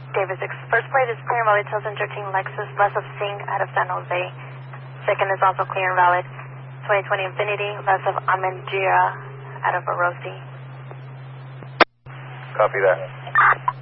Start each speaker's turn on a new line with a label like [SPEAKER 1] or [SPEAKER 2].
[SPEAKER 1] Davis. First plate is clear and valid. 2013 Lexus less of Singh out of San Jose. Second is also clear and valid. 2020 Infiniti less of Amengira out of Orosi.
[SPEAKER 2] Copy that.